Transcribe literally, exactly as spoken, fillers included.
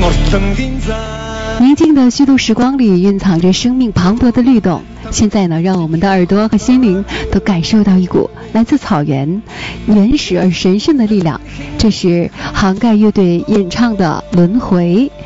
宁静的虚度时光里蕴藏着生命磅礴的律动。现在呢，让我们的耳朵和心灵都感受到一股来自草原原始而神圣的力量。这是杭盖乐队演唱的《轮回》。